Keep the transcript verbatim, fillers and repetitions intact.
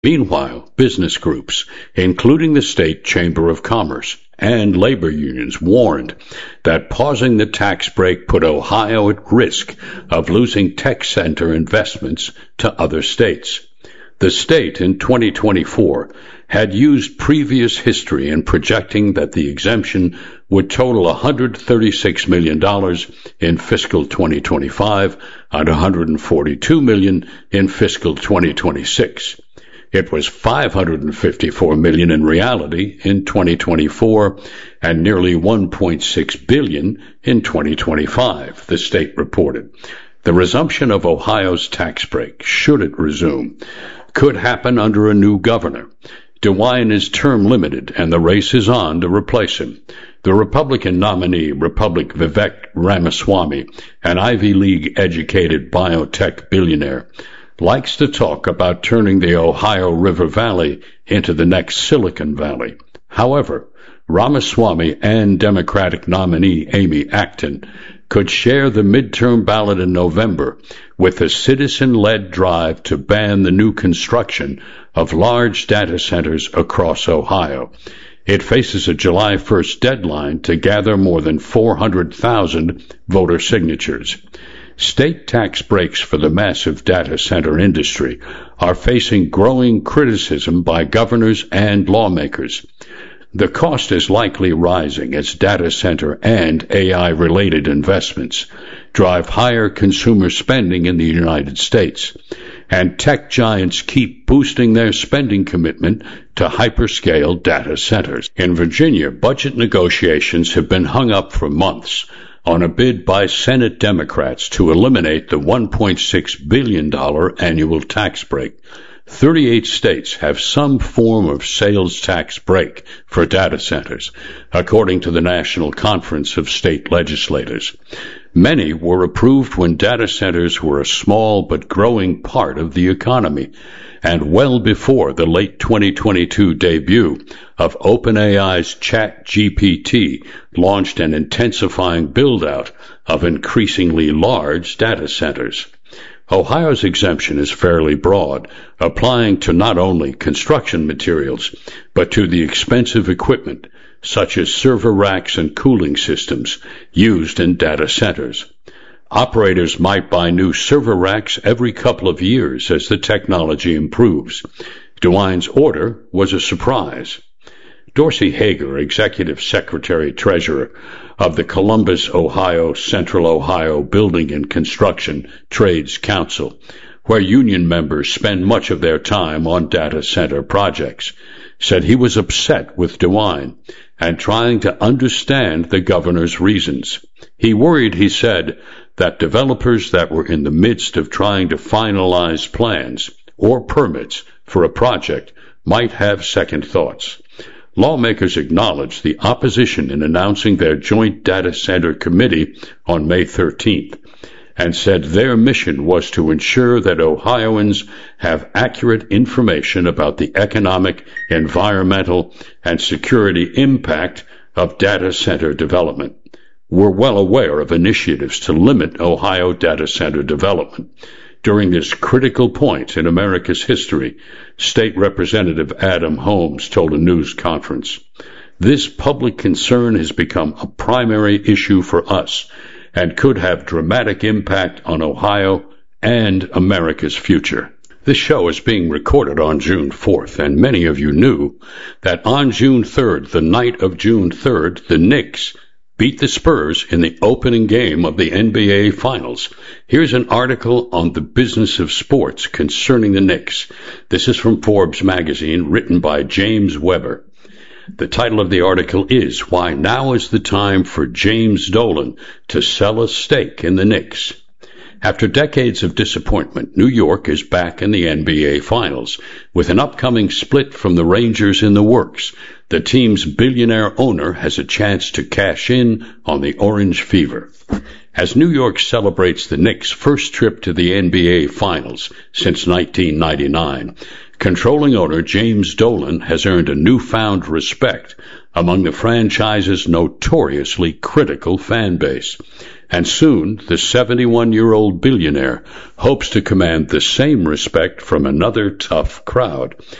Meanwhile, business groups, including the State Chamber of Commerce and labor unions, warned that pausing the tax break put Ohio at risk of losing tech center investments to other states. The state in twenty twenty-four had used previous history in projecting that the exemption would total one hundred thirty-six million dollars in fiscal twenty twenty-five and one hundred forty-two million dollars in fiscal twenty twenty-six. It was five hundred fifty-four million dollars in reality in twenty twenty-four and nearly one point six billion dollars in twenty twenty-five, the state reported. The resumption of Ohio's tax break, should it resume, could happen under a new governor. DeWine is term limited, and the race is on to replace him. The Republican nominee, Republic Vivek Ramaswamy, an Ivy League-educated biotech billionaire, likes to talk about turning the Ohio River Valley into the next Silicon Valley. However, Ramaswamy and Democratic nominee Amy Acton could share the midterm ballot in November with a citizen-led drive to ban the new construction of large data centers across Ohio. It faces a July first deadline to gather more than four hundred thousand voter signatures. State tax breaks for the massive data center industry are facing growing criticism by governors and lawmakers. The cost is likely rising as data center and A I-related investments drive higher consumer spending in the United States, and tech giants keep boosting their spending commitment to hyperscale data centers. In Virginia, budget negotiations have been hung up for months on a bid by Senate Democrats to eliminate the one point six billion dollars annual tax break. thirty-eight states have some form of sales tax break for data centers, according to the National Conference of State Legislators. Many were approved when data centers were a small but growing part of the economy, and well before the late twenty twenty-two debut of OpenAI's ChatGPT launched an intensifying build-out of increasingly large data centers. Ohio's exemption is fairly broad, applying to not only construction materials, but to the expensive equipment, such as server racks and cooling systems used in data centers. Operators might buy new server racks every couple of years as the technology improves. DeWine's order was a surprise. Dorsey Hager, Executive Secretary-Treasurer of the Columbus, Ohio Central Ohio Building and Construction Trades Council, where union members spend much of their time on data center projects, said he was upset with DeWine and trying to understand the governor's reasons. He worried, he said, that developers that were in the midst of trying to finalize plans or permits for a project might have second thoughts. Lawmakers acknowledged the opposition in announcing their joint data center committee on May thirteenth and said their mission was to ensure that Ohioans have accurate information about the economic, environmental, and security impact of data center development. We're well aware of initiatives to limit Ohio data center development. During this critical point in America's history, State Representative Adam Holmes told a news conference, "This public concern has become a primary issue for us and could have dramatic impact on Ohio and America's future." This show is being recorded on June fourth, and many of you knew that on June third, the night of June third, the Knicks beat the Spurs in the opening game of the N B A Finals. Here's an article on the business of sports concerning the Knicks. This is from Forbes magazine, written by James Weber. The title of the article is "Why Now is the Time for James Dolan to Sell a Stake in the Knicks." After decades of disappointment, New York is back in the N B A Finals, with an upcoming split from the Rangers in the works. The team's billionaire owner has a chance to cash in on the Orange Fever. As New York celebrates the Knicks' first trip to the N B A Finals since nineteen ninety-nine, controlling owner James Dolan has earned a newfound respect among the franchise's notoriously critical fan base. And soon, the seventy-one-year-old billionaire hopes to command the same respect from another tough crowd.